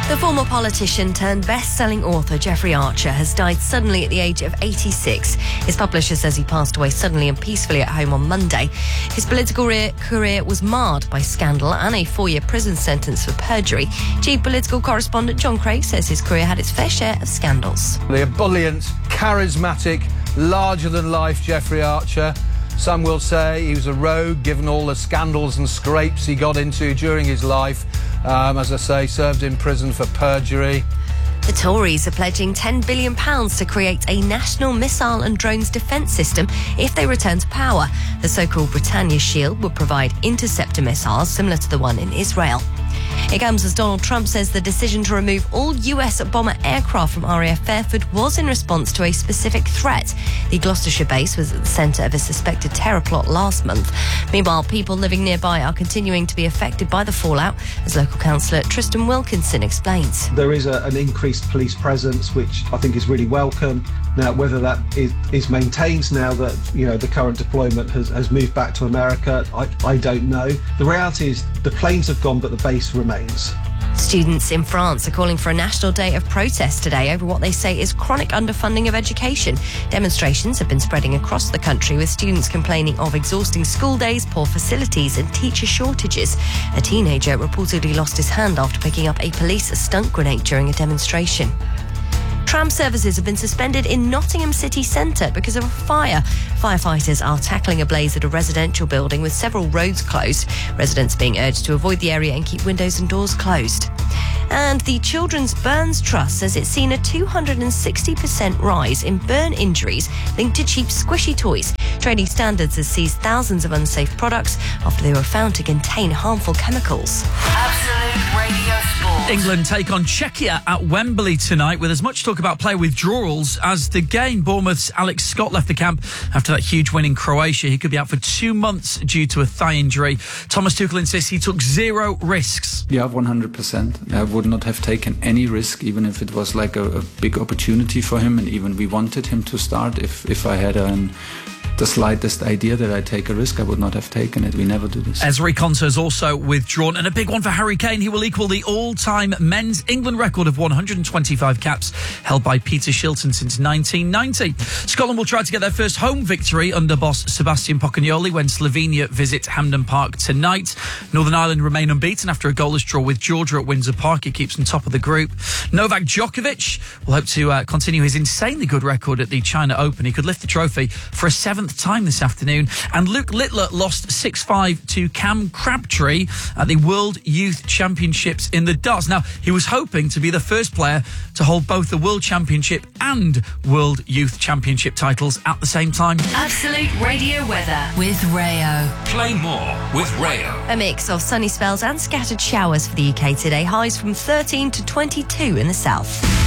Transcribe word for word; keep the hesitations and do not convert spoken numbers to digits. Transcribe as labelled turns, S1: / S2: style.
S1: The former politician turned best-selling author Jeffrey Archer has died suddenly at the age of eighty-six. His publisher says he passed away suddenly and peacefully at home on Monday. His political career was marred by scandal and a four-year prison sentence for perjury. Chief political correspondent John Craig says his career had its fair share of scandals.
S2: The ebullient, charismatic, larger-than-life Jeffrey Archer. Some will say he was a rogue, given all the scandals and scrapes he got into during his life. Um, as I say, served in prison for perjury.
S1: The Tories are pledging ten billion pounds to create a national missile and drones defence system if they return to power. The so-called Britannia Shield would provide interceptor missiles similar to the one in Israel. It comes as Donald Trump says the decision to remove all U S bomber aircraft from R A F Fairford was in response to a specific threat. The Gloucestershire base was at the centre of a suspected terror plot last month. Meanwhile, people living nearby are continuing to be affected by the fallout, as local councillor Tristan Wilkinson explains.
S3: There is a, an increased police presence, which I think is really welcome. Now, whether that is, is maintained now that, you know, the current deployment has, has moved back to America, I, I don't know. The reality is the planes have gone, but the base remains.
S1: Students in France are calling for a national day of protest today over what they say is chronic underfunding of education. Demonstrations have been spreading across the country, with students complaining of exhausting school days, poor facilities and teacher shortages. A teenager reportedly lost his hand after picking up a police stunt grenade during a demonstration. Tram services have been suspended in Nottingham city centre because of a fire. Firefighters are tackling a blaze at a residential building with several roads closed. Residents being urged to avoid the area and keep windows and doors closed. And the Children's Burns Trust says it's seen a two hundred sixty percent rise in burn injuries linked to cheap squishy toys. Trading Standards has seized thousands of unsafe products after they were found to contain harmful chemicals.
S4: Absolute Radio Sport.
S5: England take on Czechia at Wembley tonight, with as much talk about player withdrawals as the game. Bournemouth's Alex Scott left the camp after that huge win in Croatia. He could be out for two months due to a thigh injury. Thomas Tuchel insists he took zero risks.
S6: Yeah, one hundred percent. I would not have taken any risk, even if it was like a, a big opportunity for him, and even we wanted him to start. If, if I had an... the slightest idea that I take a risk, I would not have taken it. We never do this.
S5: Ezri Konsa is also withdrawn, and a big one for Harry Kane. He will equal the all-time men's England record of one hundred twenty-five caps held by Peter Shilton since nineteen ninety. Scotland will try to get their first home victory under boss Sebastian Pocagnoli when Slovenia visit Hampden Park tonight. Northern Ireland remain unbeaten after a goalless draw with Georgia at Windsor Park. It keeps them top of the group. Novak Djokovic will hope to uh, continue his insanely good record at the China Open. He could lift the trophy for a seventh time this afternoon. And Luke Littler lost six five to Cam Crabtree at the World Youth Championships in the darts. Now, he was hoping to be the first player to hold both the World Championship and World Youth Championship titles at the same time.
S4: Absolute Radio weather with Rayo.
S7: Play more with Rayo.
S1: A mix of sunny spells and scattered showers for the U K today. Highs from thirteen to twenty-two in the south.